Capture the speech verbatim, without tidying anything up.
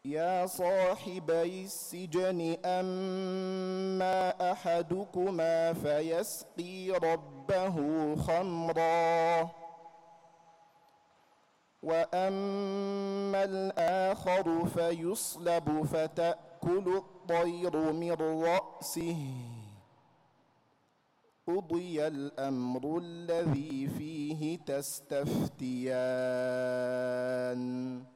يا صاحبي السجن أما أحدكما فيسقي ربه خمرا وأما الآخر فيصلب فتأكل الطير من رأسه قضي الأمر الذي فيه تستفتيان